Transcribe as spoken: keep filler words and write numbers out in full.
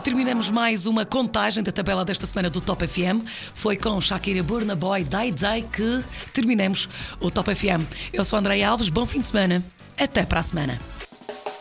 Terminamos mais uma contagem da tabela desta semana do Top F M. Foi com Shakira, Burna Boy, Day Day que terminamos o Top F M. Eu sou a Andreia Alves, bom fim de semana. Até para a semana.